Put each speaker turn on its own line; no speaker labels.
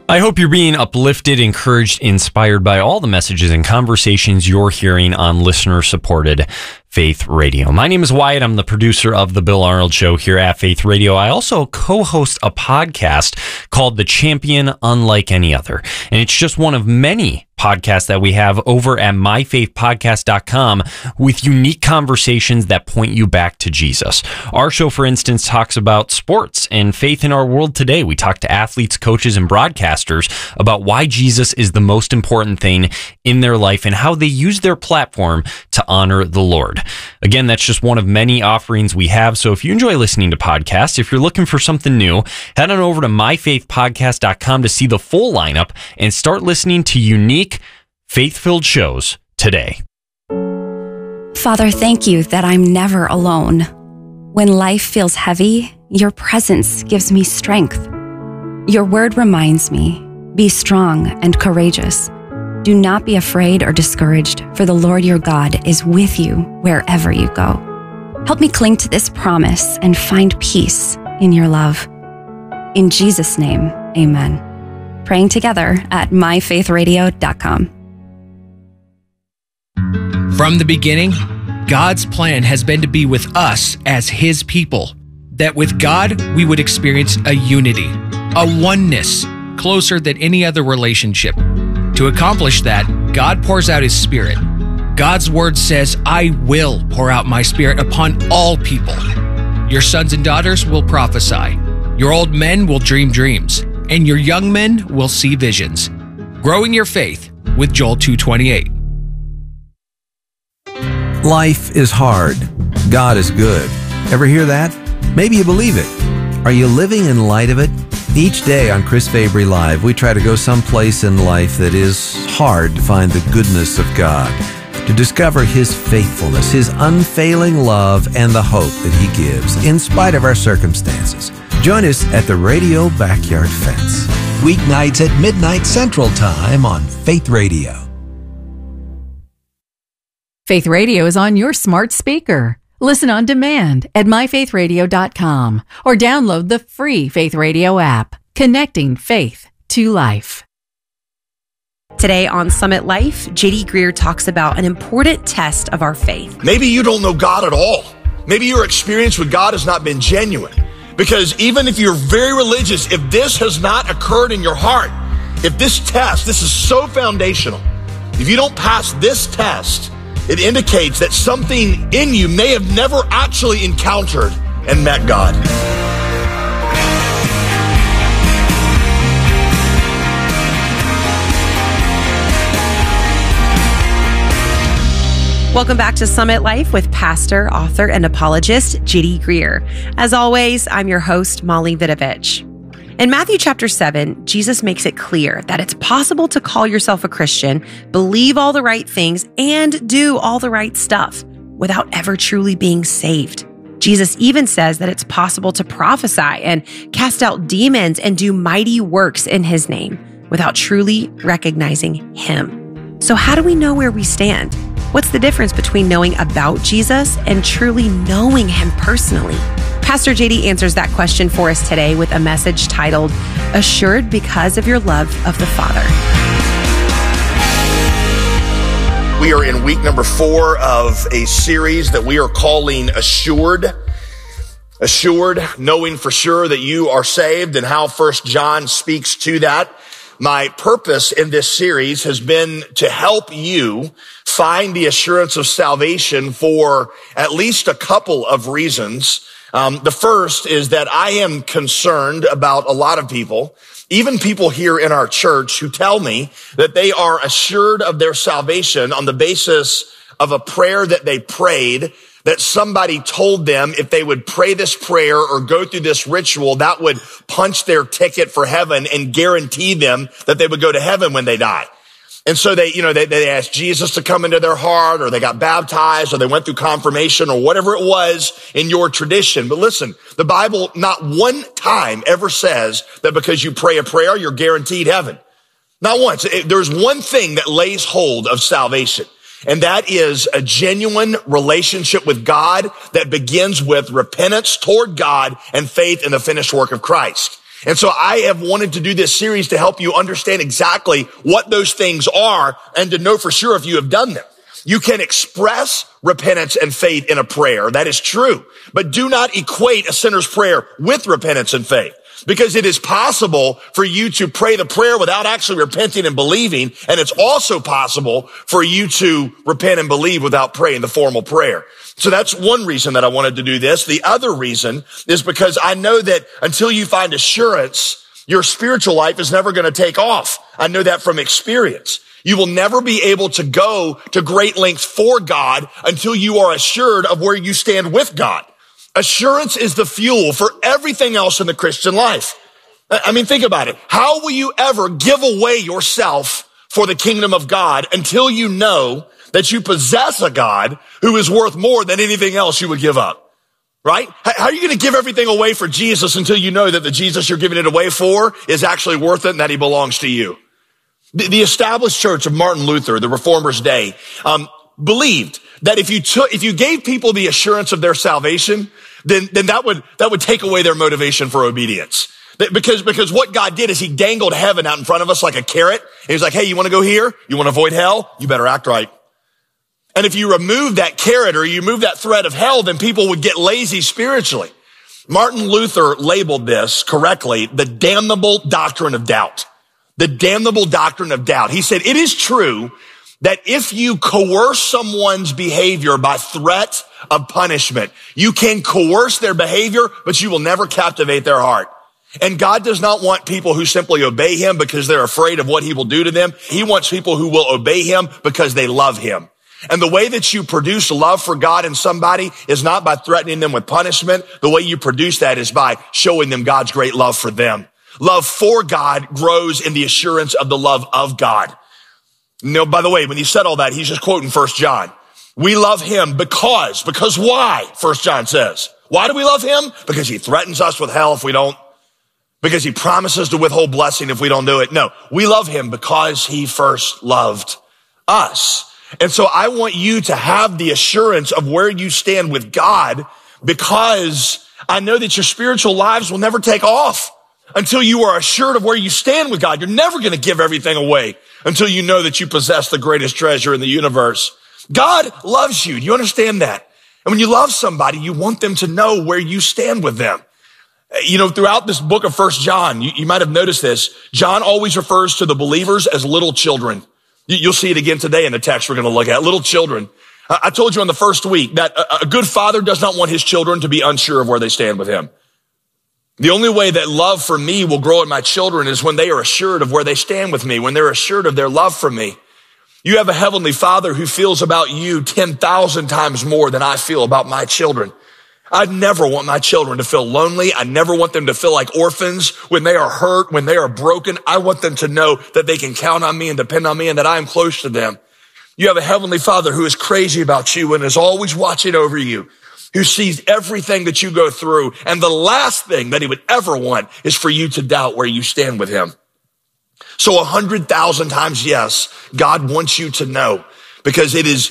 I hope you're being uplifted, encouraged, inspired by all the messages and conversations you're hearing on listener-supported Faith Radio. My name is Wyatt. I'm the producer of The Bill Arnold Show here at Faith Radio. I also co-host a podcast called The Champion Unlike Any Other, and it's just one of many podcasts that we have over at myfaithpodcast.com with unique conversations that point you back to Jesus. Our show, for instance, talks about sports and faith in our world today. We talk to athletes, coaches, and broadcasters about why Jesus is the most important thing in their life and how they use their platform to honor the Lord. Again, that's just one of many offerings we have. So if you enjoy listening to podcasts, if you're looking for something new, head on over to myfaithpodcast.com to see the full lineup and start listening to unique, faith-filled shows today.
Father, thank you that I'm never alone. When life feels heavy, your presence gives me strength. Your word reminds me, be strong and courageous. Do not be afraid or discouraged, for the Lord your God is with you wherever you go. Help me cling to this promise and find peace in your love. In Jesus' name, amen. Praying together at myfaithradio.com.
From the beginning, God's plan has been to be with us as His people, that with God we would experience a unity, a oneness, closer than any other relationship. To accomplish that, God pours out His Spirit. God's word says, I will pour out my Spirit upon all people. Your sons and daughters will prophesy. Your old men will dream dreams, and your young men will see visions. Growing your faith with Joel 2:28.
Life is hard. God is good. Ever hear that? Maybe you believe it. Are you living in light of it? Each day on Chris Fabry Live, we try to go someplace in life that is hard to find the goodness of God, to discover His faithfulness, His unfailing love, and the hope that He gives in spite of our circumstances. Join us at the Radio Backyard Fence. Weeknights at midnight Central Time on Faith Radio.
Faith Radio is on your smart speaker. Listen on demand at myfaithradio.com or download the free Faith Radio app, connecting faith to life.
Today on Summit Life, J.D. Greear talks about an important test of our faith.
Maybe you don't know God at all. Maybe your experience with God has not been genuine. Because even if you're very religious, if this has not occurred in your heart, if this test, this is so foundational, if you don't pass this test, it indicates that something in you may have never actually encountered and met God.
Welcome back to Summit Life with pastor, author, and apologist J.D. Greear. As always, I'm your host, Molly Vidovich. In Matthew chapter 7, Jesus makes it clear that it's possible to call yourself a Christian, believe all the right things, and do all the right stuff without ever truly being saved. Jesus even says that it's possible to prophesy and cast out demons and do mighty works in His name without truly recognizing Him. So how do we know where we stand? What's the difference between knowing about Jesus and truly knowing Him personally? Pastor JD answers that question for us today with a message titled, Assured Because of Your Love of the Father.
We are in week number 4 of a series that we are calling Assured. Assured, knowing for sure that you are saved and how 1 John speaks to that. My purpose in this series has been to help you find the assurance of salvation for at least a couple of reasons. The first is that I am concerned about a lot of people, even people here in our church, who tell me that they are assured of their salvation on the basis of a prayer that they prayed, that somebody told them if they would pray this prayer or go through this ritual, that would punch their ticket for heaven and guarantee them that they would go to heaven when they die. And so they asked Jesus to come into their heart, or they got baptized, or they went through confirmation, or whatever it was in your tradition. But listen, the Bible not one time ever says that because you pray a prayer, you're guaranteed heaven. Not once. There's one thing that lays hold of salvation, and that is a genuine relationship with God that begins with repentance toward God and faith in the finished work of Christ. And so I have wanted to do this series to help you understand exactly what those things are and to know for sure if you have done them. You can express repentance and faith in a prayer. That is true. But do not equate a sinner's prayer with repentance and faith, because it is possible for you to pray the prayer without actually repenting and believing. And it's also possible for you to repent and believe without praying the formal prayer. So that's one reason that I wanted to do this. The other reason is because I know that until you find assurance, your spiritual life is never going to take off. I know that from experience. You will never be able to go to great lengths for God until you are assured of where you stand with God. Assurance is the fuel for everything else in the Christian life. I mean, think about it. How will you ever give away yourself for the kingdom of God until you know that you possess a God who is worth more than anything else you would give up? Right? How are you going to give everything away for Jesus until you know that the Jesus you're giving it away for is actually worth it and that he belongs to you? The established church of Martin Luther, the Reformer's day, believed that if you gave people the assurance of their salvation, then that would take away their motivation for obedience. Because what God did is he dangled heaven out in front of us like a carrot. He was like, hey, you want to go here? You want to avoid hell? You better act right. And if you remove that carrot or you remove that thread of hell, then people would get lazy spiritually. Martin Luther labeled this correctly, the damnable doctrine of doubt. The damnable doctrine of doubt. He said, it is true that if you coerce someone's behavior by threat of punishment, you can coerce their behavior, but you will never captivate their heart. And God does not want people who simply obey him because they're afraid of what he will do to them. He wants people who will obey him because they love him. And the way that you produce love for God in somebody is not by threatening them with punishment. The way you produce that is by showing them God's great love for them. Love for God grows in the assurance of the love of God. By the way, when he said all that, he's just quoting 1 John. We love him because why? 1 John says. Why do we love him? Because he threatens us with hell if we don't. Because he promises to withhold blessing if we don't do it. No, we love him because he first loved us. And so I want you to have the assurance of where you stand with God, because I know that your spiritual lives will never take off until you are assured of where you stand with God. You're never going to give everything away until you know that you possess the greatest treasure in the universe. God loves you. Do you understand that? And when you love somebody, you want them to know where you stand with them. Throughout this book of 1 John, you might have noticed this. John always refers to the believers as little children. You'll see it again today in the text we're going to look at. Little children. I told you on the first week that a good father does not want his children to be unsure of where they stand with him. The only way that love for me will grow in my children is when they are assured of where they stand with me, when they're assured of their love for me. You have a heavenly Father who feels about you 10,000 times more than I feel about my children. I never want my children to feel lonely. I never want them to feel like orphans when they are hurt, when they are broken. I want them to know that they can count on me and depend on me and that I am close to them. You have a heavenly Father who is crazy about you and is always watching over you, who sees everything that you go through. And the last thing that he would ever want is for you to doubt where you stand with him. So 100,000 times yes, God wants you to know, because it is